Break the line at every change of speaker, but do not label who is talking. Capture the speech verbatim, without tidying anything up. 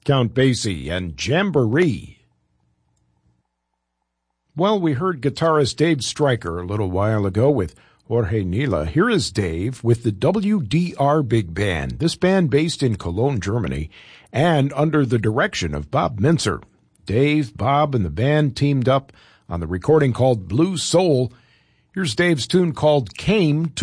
Count Basie and Jamboree. Well, we heard guitarist Dave Stryker a little while ago with Jorge Nila. Here is Dave with the W D R Big Band, this band based in Cologne, Germany, and under the direction of Bob Mintzer. Dave, Bob, and the band teamed up on the recording called Blue Soul. Here's Dave's tune called Came to